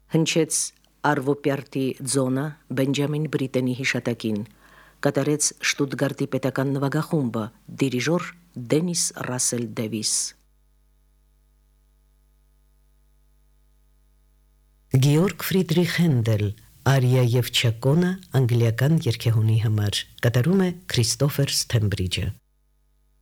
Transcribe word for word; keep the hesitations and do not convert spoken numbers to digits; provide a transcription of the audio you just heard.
Հնչեց Արվո Պյարտի ձոնը Բենջամին Բրիտենի հիշատակին, կատարեց Շտուտգարտի պետական նվագախումբը, դիրիժոր Դենիս Ռասել Դևիս։ Գեորգ Ֆրիդրիխ Հենդել Արիա եւ Չակոնը անգլիական երգեհոնի համար, կատարում է Քրիստոֆեր Սթեմբրիջը։